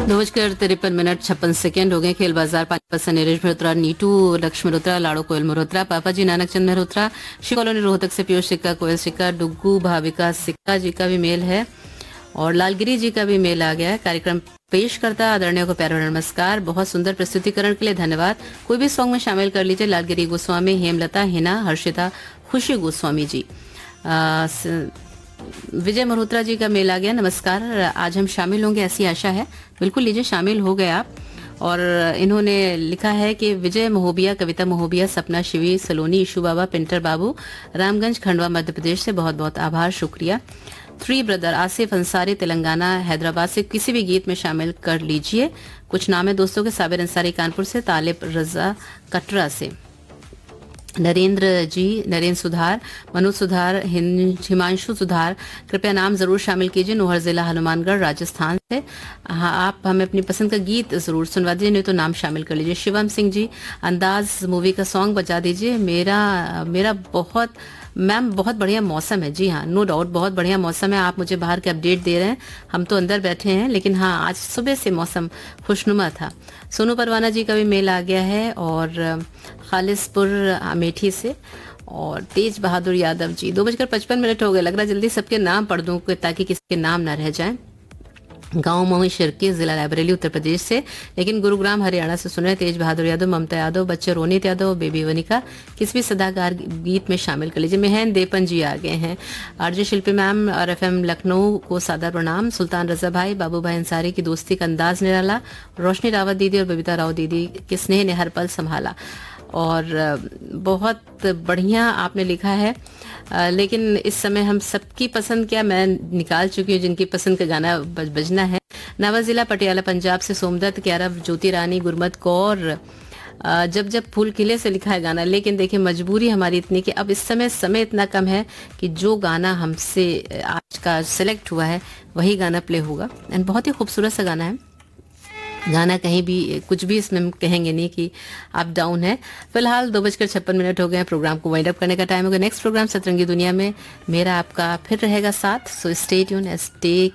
2:53 हो गए। खेल बाजार पानीपत से नीरज मल्होत्रा, नीटू लक्ष्मी मल्होत्रा, लाड़ो कोयल मल्होत्रा, पापा जी नानक चंद मल्होत्रा, शिव कॉलोनी रोहतक से पीयूष सिक्का, कोयल सिक्का, डुग्गू भाविका सिक्का जी का भी मेल है और लालगिरी जी का भी मेल आ गया है। कार्यक्रम पेश करता आदरणीय को प्यार भरा नमस्कार। बहुत सुंदर प्रस्तुतिकरण के लिए धन्यवाद। कोई भी सॉन्ग में शामिल कर लीजिए। लालगिरी गोस्वामी, हेमलता, हिना, हर्षिता, खुशी गोस्वामी जी। विजय मल्होत्रा जी का मेल आ गया। नमस्कार, आज हम शामिल होंगे ऐसी आशा है। बिल्कुल लीजिए, शामिल हो गए आप। और इन्होंने लिखा है कि विजय महोबिया, कविता महोबिया, सपना शिवी, सलोनी, ईशू बाबा, पिंटर बाबू, रामगंज खंडवा मध्य प्रदेश से बहुत बहुत आभार, शुक्रिया। थ्री ब्रदर आसिफ अंसारी, तेलंगाना हैदराबाद से किसी भी गीत में शामिल कर लीजिए। कुछ नाम है दोस्तों के। साबिर अंसारी कानपुर से, तालिब रजा कटरा से, नरेंद्र जी, नरेंद्र सुधार, मनोज सुधार, हिमांशु सुधार, कृपया नाम जरूर शामिल कीजिए। नोहर जिला हनुमानगढ़ राजस्थान से। हाँ, आप हमें अपनी पसंद का गीत जरूर सुनवा दीजिए, नहीं तो नाम शामिल कर लीजिए। शिवम सिंह जी, अंदाज मूवी का सॉन्ग बजा दीजिए। मेरा बहुत बढ़िया मौसम है। जी हाँ, नो डाउट, बहुत बढ़िया मौसम है। आप मुझे बाहर के अपडेट दे रहे हैं, हम तो अंदर बैठे हैं, लेकिन हाँ, आज सुबह से मौसम खुशनुमा था। सोनू परवाना जी का भी मेल आ गया है और खालिसपुर अमेठी से, और तेज बहादुर यादव जी। 2:55 हो गए। लग रहा है जल्दी सबके नाम पढ़ दूं ताकि किसी के नाम ना रह जाएं। गांव मोही शिरकी, जिला रायबरेली, उत्तर प्रदेश से, लेकिन गुरुग्राम हरियाणा से सुन रहे। तेज बहादुर यादव, ममता यादव, बच्चे रोनित यादव, बेबी वनिका, किसी भी सदाकार गीत में शामिल कर लीजिए। मेहन देपन जी आ गए हैं। आरजे शिल्पी मैम और FM लखनऊ को सादर प्रणाम। सुल्तान रजा भाई, बाबू भाई अंसारी की दोस्ती का अंदाज निराला, रोशनी रावत दीदी और बबीता राव दीदी के स्नेह ने हर पल संभाला। और बहुत बढ़िया आपने लिखा है। लेकिन इस समय हम सबकी पसंद क्या मैं निकाल चुकी हूँ, जिनकी पसंद का गाना बजना है। नवा जिला पटियाला पंजाब से सोमदत्त, क्यारव, ज्योति रानी, गुरमत कौर, जब जब फूल खिले से लिखा है गाना। लेकिन देखिए, मजबूरी हमारी इतनी कि अब इस समय इतना कम है कि जो गाना हमसे आज का सिलेक्ट हुआ है वही गाना प्ले होगा। एंड बहुत ही खूबसूरत सा गाना है। गाना कहीं भी कुछ भी इसमें हम कहेंगे नहीं कि अप डाउन है। फिलहाल 2:56 हो गए हैं। प्रोग्राम को वाइंड अप करने का टाइम होगा। नेक्स्ट प्रोग्राम सतरंगी दुनिया में मेरा आपका फिर रहेगा साथ। So stay tune, stay